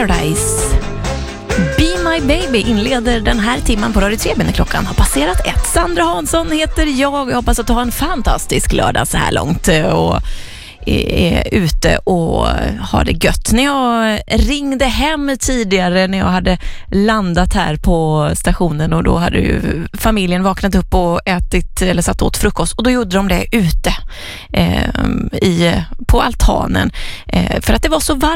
Paradise. Be My Baby inleder den här timman på Radio 3 när klockan har passerat 1. Sandra Hansson heter jag. Jag hoppas att du har en fantastisk lördag så här långt och är ute och har det gött. När jag ringde hem tidigare när jag hade landat här på stationen, och då hade ju familjen vaknat upp och ätit eller satt åt frukost, och då gjorde de det ute på altanen för att det var så varmt.